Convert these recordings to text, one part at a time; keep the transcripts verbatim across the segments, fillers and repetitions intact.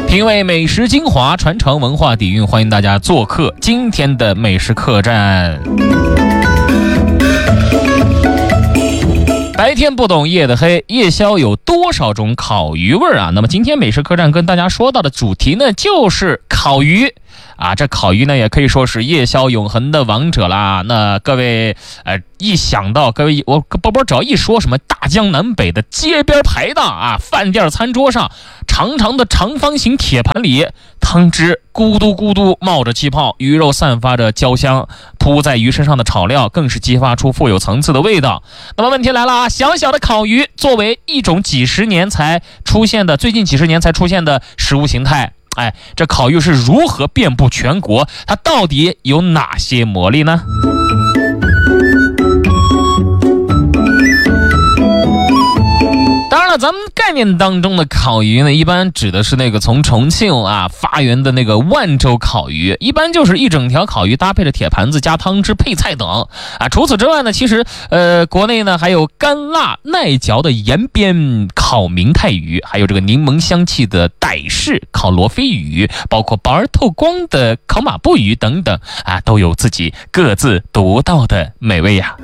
品味美食精华，传承文化底蕴，欢迎大家做客今天的美食客栈。白天不懂夜的黑，夜宵有多少种烤鱼味儿啊？那么今天美食客栈跟大家说到的主题呢，就是烤鱼啊。这烤鱼呢，也可以说是夜宵永恒的王者啦。那各位，呃，一想到各位，我波波只要一说什么大江南北的街边排档啊，饭店餐桌上长长的长方形铁盘里，汤汁咕嘟咕嘟冒着气泡，鱼肉散发着焦香，铺在鱼身上的炒料更是激发出富有层次的味道。那么问题来了啊，小小的烤鱼作为一种几十年才出现的，最近几十年才出现的食物形态，哎，这烤鱼是如何遍布全国？它到底有哪些魔力呢？当然了，咱们概念当中的烤鱼呢，一般指的是那个从重庆啊发源的那个万州烤鱼，一般就是一整条烤鱼搭配着铁盘子加汤汁配菜等啊。除此之外呢，其实呃国内呢还有干辣耐嚼的延边烤明太鱼，还有这个柠檬香气的傣式烤罗非鱼，包括薄而透光的烤马步鱼等等啊，都有自己各自独到的美味呀。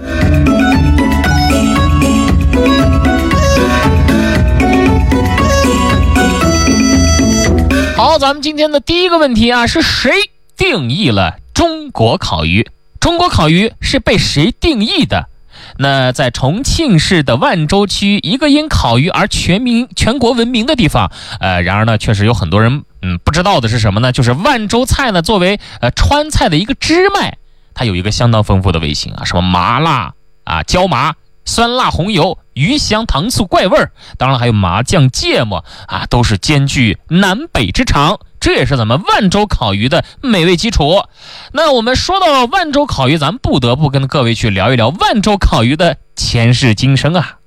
好，咱们今天的第一个问题啊，是谁定义了中国烤鱼？中国烤鱼是被谁定义的？那在重庆市的万州区，一个因烤鱼而全民全国闻名的地方，呃，然而呢，确实有很多人嗯不知道的是什么呢？就是万州菜呢，作为呃川菜的一个支脉，它有一个相当丰富的味型啊，什么麻辣啊、椒麻、酸辣红油、鱼香糖醋怪味儿，当然还有麻酱芥末啊，都是兼具南北之长，这也是咱们万州烤鱼的美味基础。那我们说到万州烤鱼，咱不得不跟各位去聊一聊万州烤鱼的前世今生啊。